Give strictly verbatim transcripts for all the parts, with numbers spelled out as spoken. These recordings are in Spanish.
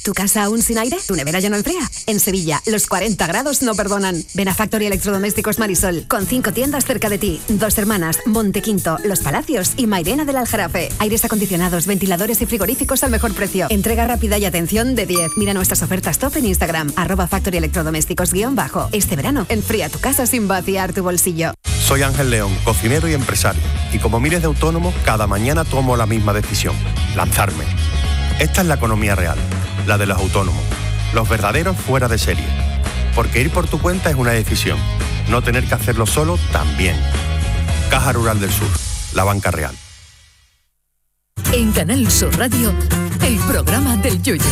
¿Tu casa aún sin aire? ¿Tu nevera ya no enfría? En Sevilla, los cuarenta grados no perdonan. Ven a Factory Electrodomésticos Marisol, con cinco tiendas cerca de ti. Dos Hermanas, Montequinto, Los Palacios y Mairena del Aljarafe. Aires acondicionados, ventiladores y frigoríficos al mejor precio. Entrega rápida y atención de diez. Mira nuestras ofertas top en Instagram, arroba Factory Electrodomésticos guión bajo. Este verano, enfría tu casa sin vaciar tu bolsillo. Soy Ángel León, cocinero y empresario. Y como miles de autónomos, cada mañana tomo la misma decisión: lanzarme. Esta es la economía real, la de los autónomos, los verdaderos fuera de serie. Porque ir por tu cuenta es una decisión, no tener que hacerlo solo también. Caja Rural del Sur, la banca real. En Canal Sur Radio, el programa del Yoyo.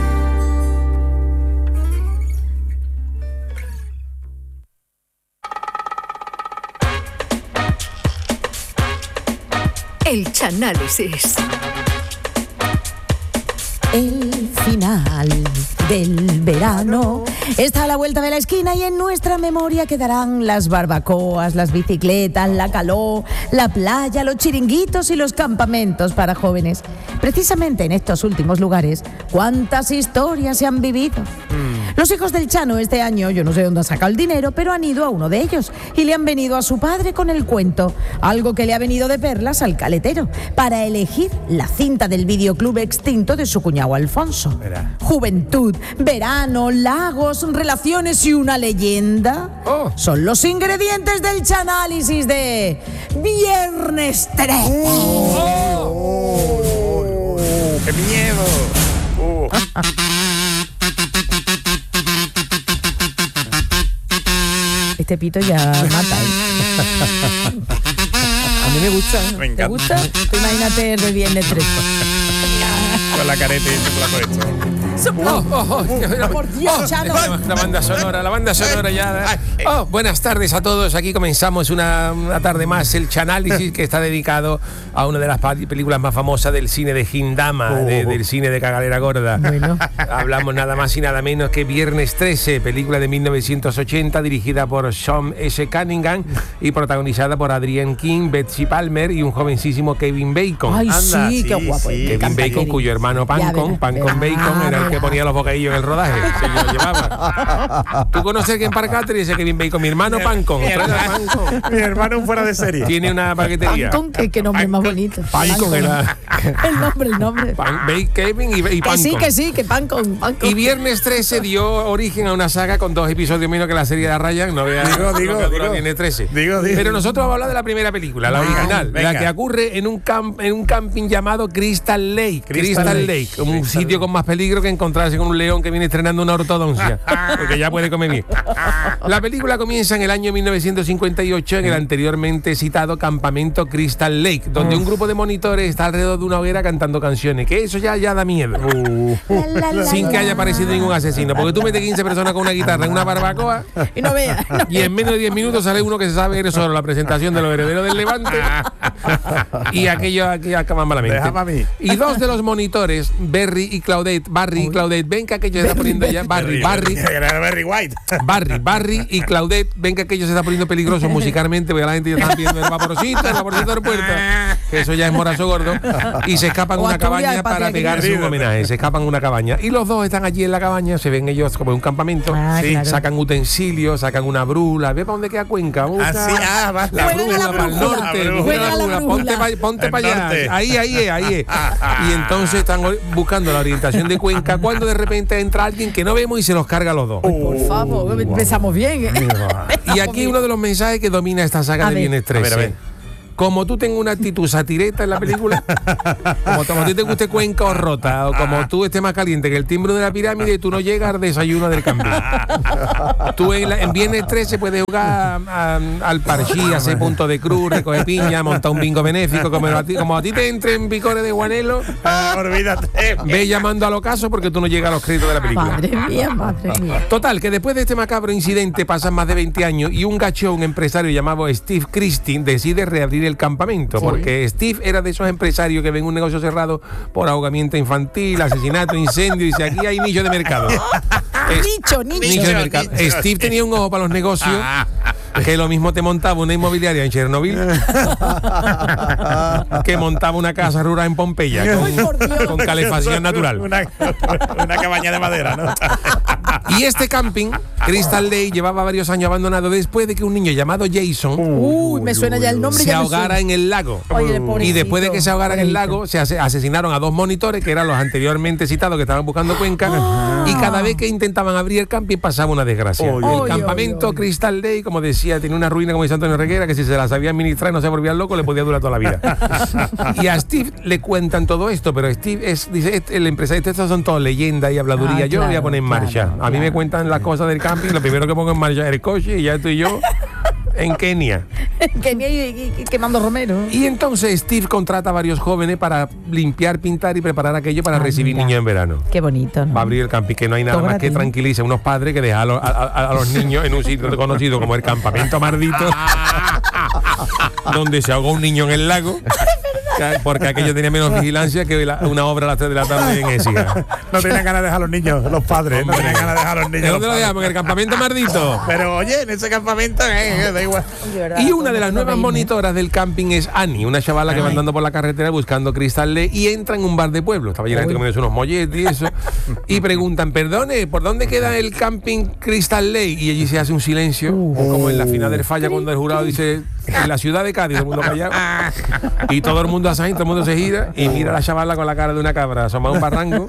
El Chanálisis. El final del verano está a la vuelta de la esquina y en nuestra memoria quedarán las barbacoas, las bicicletas, la calor, la playa, los chiringuitos y los campamentos para jóvenes. Precisamente en estos últimos lugares, ¿cuántas historias se han vivido? Mm. Los hijos del Chano este año, yo no sé dónde ha sacado el dinero, pero han ido a uno de ellos y le han venido a su padre con el cuento, algo que le ha venido de perlas al caletero, para elegir la cinta del videoclub extinto de su cuñado Alfonso. Verá. Juventud, verano, lagos, relaciones y una leyenda. Oh. Son los ingredientes del Chanálisis de Viernes trece. Oh. Oh. Oh. Oh. ¡Qué miedo! Oh. Este pito ya mata, ¿eh? A mí me gusta. Me encanta. ¿Te gusta? Tú imagínate de Viernes trece. Con la careta y el chocolate hecho. Oh, oh, oh, por Dios, Chano. La banda sonora, la banda sonora ya. Oh, buenas tardes a todos. Aquí comenzamos una, una tarde más el Chanálisis, que está dedicado a una de las películas más famosas del cine de Gindama, oh. de, del cine de Cagalera Gorda. Bueno. Hablamos nada más y nada menos que Viernes trece, película de mil novecientos ochenta, dirigida por Sean S. Cunningham y protagonizada por Adrienne King, Betsy Palmer y un jovencísimo Kevin Bacon. Ay, Anda, sí, sí, qué guapo. Sí. Kevin Bacon, cuyo hermano Pancon, Pancon Bacon, era el que ponía los bocadillos en el rodaje. Se lo llevaba. ¿Tú conoces que en Parcatri dice Kevin Bacon? Mi hermano Pancon. Mi hermano, mi hermano un fuera de serie. Tiene una paquetería. Pancon, que, que nombre Pancon. Más bonito. Pancon era. El nombre, el nombre. Pan, Bacon, Kevin y, y Pancon. Que sí, que sí, que Pancon, Pancon. Y Viernes trece dio origen a una saga con dos episodios menos que la serie de Ryan. No veas. Digo, digo, no, digo. Viernes trece. Digo, digo. Pero nosotros vamos a hablar de la primera película, la original, ah, la que ocurre en un, camp, en un camping llamado Crystal Lake. Crystal, Crystal Lake, Lake, un Crystal sitio Lake. Con más peligro que encontrarse con un león que viene estrenando una ortodoncia, porque ya puede comer bien. La película comienza en el año mil novecientos cincuenta y ocho en el anteriormente citado campamento Crystal Lake, donde un grupo de monitores está alrededor de una hoguera cantando canciones, que eso ya, ya da miedo. Uh, la, la, sin la, que haya aparecido ningún asesino, porque tú metes quince personas con una guitarra en una barbacoa y no veas. No y en menos de diez minutos sale uno que se sabe que solo la presentación de los herederos del Levante y aquello aquí acaba malamente. Déjame a mí. Y dos de los monitores, Barry y Claudette, Barry y Claudette, ven que aquello se está poniendo ya, Barry, Barry, Barry White, Barry, Barry y Claudette, ven que aquello se está poniendo peligroso musicalmente, porque la gente ya está viendo el vaporcito, el vaporcito del puerto, que eso ya es morazo gordo, y se escapan a una cabaña para pegarse un homenaje, se escapan a una cabaña, y los dos están allí en la cabaña, se ven ellos como en un campamento, ah, sí, claro. Sacan utensilios, sacan una brújula, ve para dónde queda Cuenca, busca, así, ah, va, la brújula para el norte, busca la brújula, ponte para ponte pa allá, ahí, ahí es, ahí es, y entonces están buscando la orientación de Cuenca, cuando de repente entra alguien que no vemos y se los carga a los dos. Oh, por favor, empezamos bien, ¿eh? Y aquí uno de los mensajes que domina esta saga a de Viernes trece. A ver, a ver. Como tú tengas una actitud satireta en la película, como, como a ti te guste Cuenca o Rota, o como tú estés más caliente que el timbre de la pirámide y tú no llegas al desayuno del cambio. Tú en, la, en Viernes trece puedes jugar a, a, al parchí, hacer punto de cruz, recoger piña, montar un bingo benéfico, como a ti, como a ti te entre en picores de guanelo, ah, olvídate. Ve llamando al ocaso porque tú no llegas a los créditos de la película. Madre mía, madre mía. Total, que después de este macabro incidente pasan más de veinte años y un gachón empresario llamado Steve Christie decide reabrir el campamento, sí. Porque Steve era de esos empresarios que ven un negocio cerrado por ahogamiento infantil, asesinato, incendio, y dice, aquí hay nicho de mercado. Nicho, nicho. Nicho de mercado. Nicho. Steve tenía un ojo para los negocios que lo mismo te montaba una inmobiliaria en Chernobyl que montaba una casa rural en Pompeya con, con calefacción natural. Una, una cabaña de madera, ¿no? Y este camping, Crystal Lake, llevaba varios años abandonado después de que un niño llamado Jason Uy, me suena ya el nombre. se ya me ahogara suena. en el lago. Oye, y pobrecito, después de que se ahogara en el pobrecito. lago, se ase- asesinaron a dos monitores, que eran los anteriormente citados que estaban buscando Cuenca, Ah. y cada vez que intentaban abrir el camping pasaba una desgracia. Oye. el Oye, campamento oye, oye. Crystal Lake, como decía, tenía una ruina, como dice Antonio Reguera, que si se la sabía administrar y no se volvía loco, le podía durar toda la vida. Y a Steve le cuentan todo esto, pero Steve es, dice, este- el empresario, estos son todo leyendas y habladuría. Ah, Yo lo voy a claro, poner en marcha. claro, a mí me claro, cuentan las cosas del camping, lo primero que pongo en marcha es el coche y ya estoy yo en Kenia. Kenia y, y- y quemando romero. Y entonces Steve contrata a varios jóvenes para limpiar, pintar y preparar aquello para Ah, recibir mira. niños en verano. Qué bonito, ¿no? Va a abrir el camping, que no hay nada Todo más que gratis. tranquilice a unos padres que dejar a, lo- a- a- a los niños en un sitio conocido como el Campamento Mardito, donde se ahogó un niño en el lago, porque aquello tenía menos vigilancia que la- una obra a las tres de la tarde en Écija. No tenían ganas de dejar a los niños, los padres, no tenían ganas de dejar a los niños. ¿De dónde lo los dejamos? En el Campamento Mardito. padres. Pero oye, en ese campamento, eh, eh, da igual. De verdad, Y una todo de las lo nuevas reíme. monitoras del camping es Annie, una chavala que va andando por la carretera buscando Crystal Lake y entra en un bar de pueblo. Estaba llena de gente comiéndose unos molletes y eso. Y preguntan, perdone, ¿por dónde queda el camping Crystal Lake? Y allí se hace un silencio, como en la final del falla cuando el jurado dice, en la ciudad de Cádiz, todo el mundo callado. Y todo el mundo hace ahí, todo el mundo se gira y mira a la chavala con la cara de una cabra asomada a un barranco.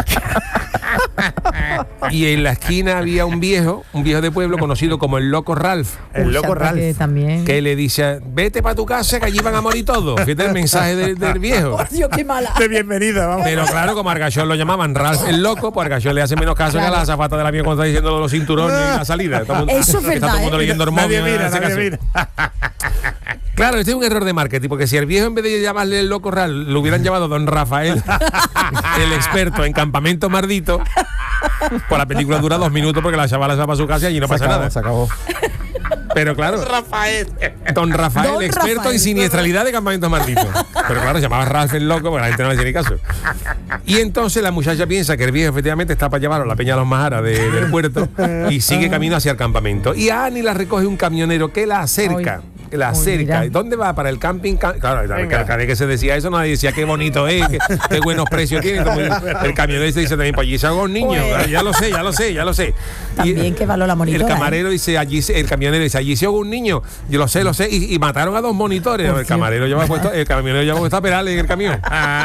Y en la esquina había un viejo, un viejo de pueblo conocido como el Loco Ralph, El Uy, loco anda que Ralph. también. que le dice, vete para tu casa que allí van a morir todos. Fíjate el mensaje de- del viejo. Por Dios, qué mala. De bienvenida, vamos. Pero claro, como Argachón lo llamaban Ralph el loco, pues Argachón le hace menos caso que a la azafata del avión cuando está diciendo lo de los cinturones y la salida. Todo el mundo- Eso es Está todo el mundo verdad, ¿eh? leyendo el Nadie móvil, mira, en ese nadie caso. mira. Claro, este es un error de marketing, porque si el viejo en vez de llamarle el loco Ralph, lo hubieran llamado Don Rafael, el experto en campamento mardito, pues la película dura dos minutos porque la chavala se va para su casa y allí no Se pasa acabó, nada. se acabó. Pero claro, Rafael. Don Rafael, Don experto Rafael. en siniestralidad de campamentos malditos. Pero claro, se llamaba Ralph el loco, porque la gente no le hacía ni caso. Y entonces la muchacha piensa que el viejo efectivamente está para llevarlo a la Peña de los Majaras de- del puerto y sigue camino hacia el campamento. Y a Annie la recoge un camionero que la acerca. Que la Ay, acerca. mira. ¿Y dónde va? Para el camping. Ca- Claro, Venga. cada cada vez que se decía eso, nadie decía qué bonito es, qué, qué buenos precios tiene. Como el, el camionero se dice también, pues allí se hago un niño. Pues. Ya lo sé, ya lo sé, ya lo sé. También que valor la monitora, El camarero dice, allí se- el camionero dice, allí se ahogó un niño. Yo lo sé, lo sé. Y, y mataron a dos monitores. El camarero llevaba puesto, el camionero llevaba puesto a Perales en el camión.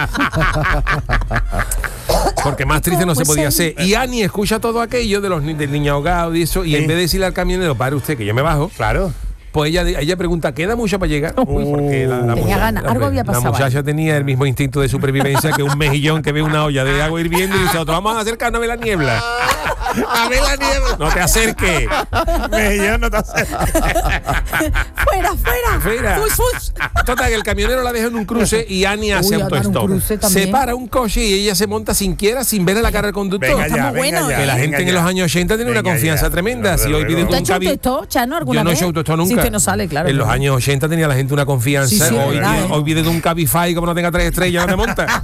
Porque más triste no se podía hacer. Y Annie escucha todo aquello de los ni- del niño ahogado y eso, y Sí. en vez de decirle al camionero, pare usted que yo me bajo, Claro. pues ella, ella pregunta, ¿queda mucho para llegar? Uy, porque la, la Tenía muchacha- ganas, algo había la pasado muchacha tenía el mismo instinto de supervivencia que un mejillón que ve una olla de agua hirviendo y dice, otro, vamos a acercarnos a ver la niebla. A ver la niebla. No te acerques. Mejillón no te hace. ¡Fuera, fuera! Fuera. ¡Fus, fus! Total, que el camionero la deja en un cruce y Annie hace Uy, a dar un autostop. cruce también. Se para un coche y ella se monta sin quiera, sin ver a la cara del conductor. Venga Está ya, muy venga bueno, ya. Que la venga gente en ya. los años ochenta tiene una Venga confianza ya. tremenda. Si Pero, hoy pero, pides ¿Te has un hecho cabi... autostop, Chano, alguna Yo no he vez? hecho autostop nunca. Sí, que no sale, claro. En los claro. años ochenta tenía la gente una confianza. Sí, sí, hoy, verdad, pide- ¿eh? hoy pide de un Cabify, como no tenga tres estrellas, no te monta.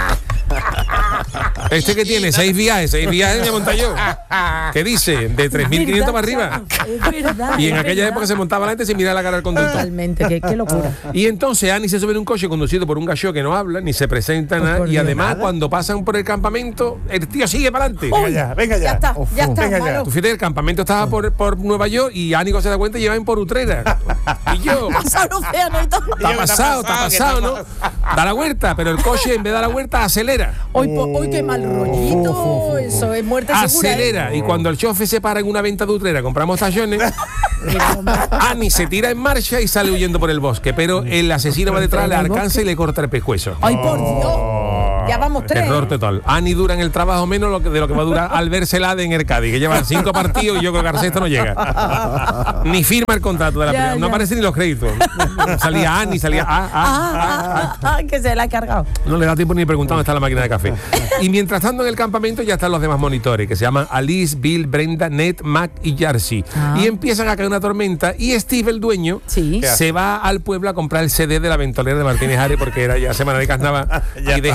Este que tiene seis viajes, seis viajes me monta yo. ¿Qué dice? De tres mil quinientos para arriba. Es verdad, Y en es aquella verdad. época se montaba la gente sin mirar la cara del conductor. Totalmente, qué, qué locura. Y entonces Annie se sube en un coche conducido por un gallo que no habla, ni se presenta Pues nada. por Y Dios. además, Nada. cuando pasan por el campamento, el tío sigue para adelante. Venga ya, venga ya. Ya está, Uf, ya está, venga ya. malo. Tú fíjate, el campamento estaba por, por Nueva York y Annie cuando se da cuenta llevan por Utrera. Y yo, Pasa el océano y todo. está ¿qué te ha pasado, está pasado? ¿Qué te pasado, ha ¿no? Da la vuelta, pero el coche en vez de dar la vuelta acelera. Hoy, po- hoy qué mal rollito. Eso es muerte segura. ¿eh? Acelera. Y cuando el chofer se para en una venta de Utrera, compramos tallones, Annie se tira en marcha y sale huyendo por el bosque. Pero el asesino va detrás, le ¿En el alcanza y le corta el pescuezo. Ay, por Dios. Ya vamos tres. Error total. Annie dura en el trabajo menos lo que- de lo que va a durar Albert Celade en el Cádiz, que llevan cinco partidos y yo creo que Arcesto no llega. Ni firma el contrato de la Ya, primera. No ya. aparecen ni los créditos. Salía Annie, salía ah, ah, ah, ah. Ah, ah, que se la ha cargado. No le da tiempo ni preguntar dónde está la máquina de café. Y mientras tanto en el campamento ya están los demás monitores, que se llaman Alice, Bill, Brenda, Ned, Mac y Jersey. Ah. Y empiezan a caer una tormenta y Steve, el dueño, Sí. se va al pueblo a comprar el C D de la ventolera de Martínez Ares porque era ya semana de carnaval Ya y deja está. solo a los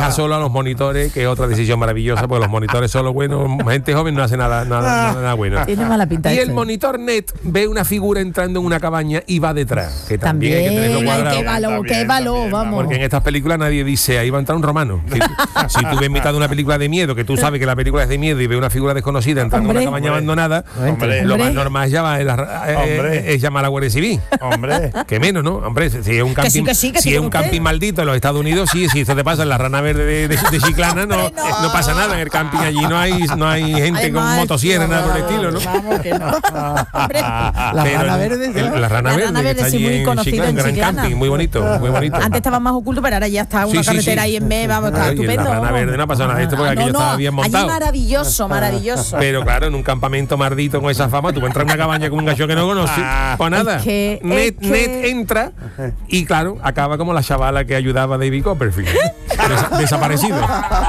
los monitores, que es otra decisión maravillosa, porque los monitores son los buenos, gente joven no hace nada, nada, nada, nada bueno. Tiene mala pinta. Y este. el monitor net ve una figura entrando en una cabaña y va detrás, que también, también hay que tenerlo cuadrado. Qué valor, qué valor, vamos. Porque en estas películas nadie dice, ahí va a entrar un romano. Si, si tú ves mitad de una película de miedo, que tú sabes que la película es de miedo y ves una figura desconocida entrando en una cabaña abandonada, Hombre. lo más Hombre. normal es llamar, es, es llamar a la Guardia Civil. Hombre. Que menos, ¿no? Hombre, si es un camping, sí, que sí, que si sí, es un usted. camping maldito en los Estados Unidos, sí, si esto te pasa en la Rana Verde de, de, de Chiclana, no, no. no pasa nada. En el camping allí no hay, no hay gente Además, con motosierra, nada por el estilo, ¿no? Vamos que no. Hombre. La Pero Rana el- Verde, el- La Rana La Verde, Rana que Verde, está sí, allí muy en conocido Chiclana, en gran Chiclana. camping, muy bonito, muy bonito. Antes estaba más oculto, pero ahora ya está una Sí, sí, carretera sí. ahí en medio, vamos, está Ay, en la estupendo. Rana Verde no pasa nada, esto porque Ah, aquello no, estaba no, bien montado. allí maravilloso, maravilloso. Pero claro, en un campamento mardito con esa fama, tú entras en una cabaña con un gallo que no conoces, pues nada. Es que- Net, es que- Net entra y claro, acaba como la chavala que ayudaba a David Copperfield. Des- desaparecido.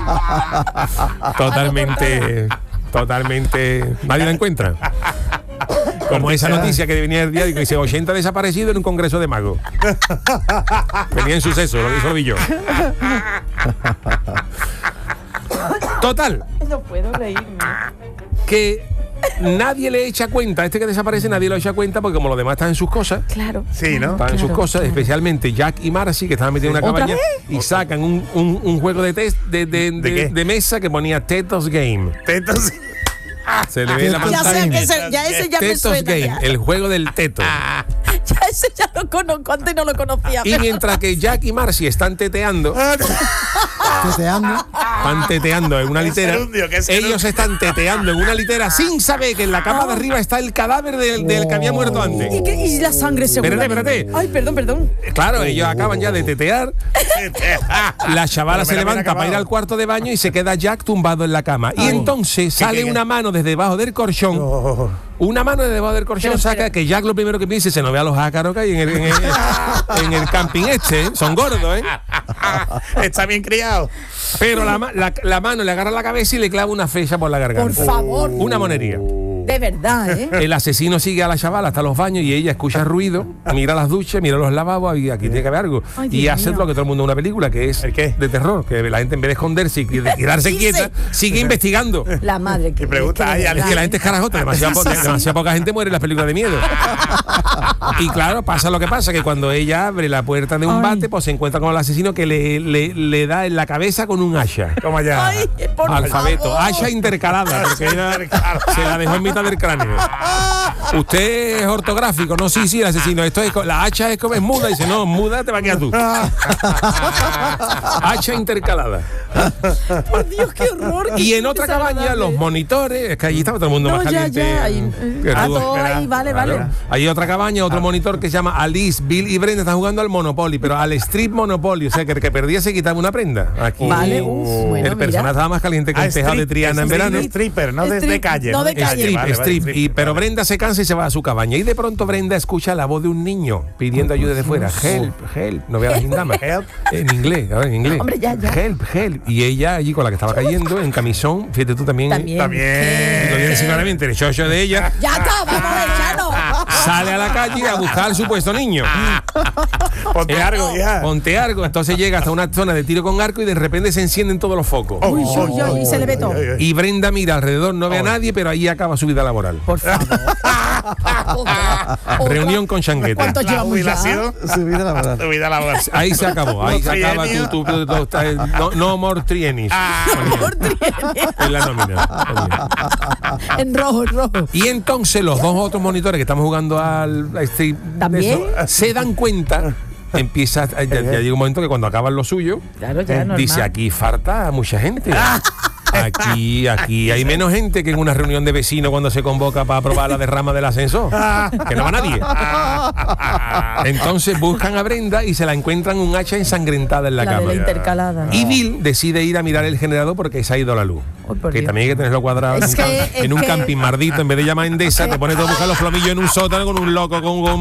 Totalmente, totalmente. Nadie la encuentra. Como esa noticia que venía el día, que dice ochenta desaparecidos en un congreso de magos. Venía en suceso, lo eso lo vi yo. Total, No puedo reírme. que nadie le echa cuenta, este que desaparece nadie le echa cuenta porque como los demás están en sus cosas, Claro. Sí, ¿no? están en sus Claro, cosas, especialmente Jack y Marcy, que estaban metidos en una ¿Otra cabaña y sacan un, un, un juego de test de, de, de, qué? de mesa que ponía Tetos Game. Tetos. Se le ve la Ya sé pantalla. que ese- ya ese ya me Tetos suena. Game, Ya. el juego del teto. Ya ese ya lo conozco, antes no lo conocía. Y mientras que Jack y Marcy están teteando, Teteando. están teteando en una Qué litera, gerundio, qué gerundio. ellos están teteando en una litera sin saber que en la capa de arriba está el cadáver del, del que había muerto antes. ¿Y, qué- y la sangre segura? Espérate, espérate. Ay, perdón, perdón. Claro, ellos acaban ya de tetear. La chavala Pero se mira, mira, levanta para ir acabado. al cuarto de baño y se queda Jack tumbado en la cama. Y entonces sale qué, qué? una mano desde debajo del colchón. Oh. Una mano desde debajo del colchón Pero, saca pero- que Jack lo primero que piensa se no vea los ácaros que hay en el, en el, en el camping este. ¿eh? Son gordos, ¿eh? Está bien criado. Pero la, ma- la- la mano le agarra la cabeza y le clava una flecha por la garganta. Por favor. Una monería. De verdad, ¿eh? El asesino sigue a la chavala hasta los baños y ella escucha ruido, mira las duchas, mira los lavabos y aquí tiene que haber algo. Ay, y Dios hace mío. lo que todo el mundo en una película, que es ¿El qué? de terror, que la gente en vez de esconderse y de quedarse Sí, quieta, sí. sigue investigando. La madre que Y pregunta, que de ay, Es verdad, que la ¿eh? gente es carajota, demasiada, po- demasiada poca gente muere en las películas de miedo. Y claro, pasa lo que pasa, que cuando ella abre la puerta de un Ay. bate, pues se encuentra con el asesino que le, le, le da en la cabeza con un hacha. Toma ya. Ay, por Alfabeto, favor. hacha intercalada, porque ella se la dejó en mitad del cráneo. Usted es ortográfico, no, sí, sí, el asesino. Esto es, co- la hacha es como es muda, dice, no, muda te va a quedar tú. Hacha intercalada. Por Dios, qué horror. Y qué en otra cabaña, desagradable. los monitores, es que allí estaba todo el mundo No, más ya, caliente. ya, ahí- que ah, tú. todo ahí, vale, vale. Hay otra cabaña, otro monitor que se llama Alice, Bill y Brenda están jugando al Monopoly, pero al Street Monopoly, o sea que el que perdía se quitaba una prenda. Aquí Vale, uf, bueno, el personaje mira. estaba más caliente que Ah, un tejado de strip, Triana en strip, verano. Stripper, no de, de Strip, calle. no de calle. Strip, Vale, vale, strip. Y, pero Brenda se cansa y se va a su cabaña. Y de pronto Brenda escucha la voz de un niño pidiendo ayuda de fuera. Help, help. No vea la gindama. Help. En inglés, ahora en inglés. Hombre, ya, ya. Help, help. Y ella allí con la que estaba cayendo, en camisón, fíjate tú también. También. Y También. lo tienes claramente, el chocho de ella. Ya está, vamos a ver, ya no. Sale a la calle a buscar al supuesto niño. Ponte algo, ya. Ponte algo. Entonces llega hasta una zona de tiro con arco y de repente se encienden todos los focos. Oh, Uy, oh, uy, uy, oh, y se le ve oh, todo. oh, oh. Y Brenda mira alrededor, no ve a Oh. nadie, pero ahí acaba su vida laboral. Por favor. Otra- Reunión otra- con changuete. ¿Cuántos La llevamos ya? jubilación. Su vida laboral. Tu vida laboral. Ahí se acabó, ahí se Los acaba tu, trienios. tu- tu- tu- tu- no, no more trienios. En la nómina. En rojo, en rojo. Y entonces los dos otros monitores que estamos jugando al a este- ¿También? eso, se dan cuenta. Empieza, ya, ya llega un momento que cuando acaban lo suyo, Claro, ya, normal. dice aquí falta mucha gente. Aquí, aquí hay menos gente que en una reunión de vecinos cuando se convoca para aprobar la derrama del ascensor. Que no va nadie. Entonces buscan a Brenda y se la encuentran un hacha ensangrentada en la, La de cama. la intercalada. Y Bill decide ir a mirar el generador porque se ha ido la luz. Ay, por que Dios. también hay que tenerlo cuadrado. Es en un, que- camp- es en un que- camping mardito, en vez de llamar a Endesa, te pones todo a buscar los plomillos en un sótano con un loco con un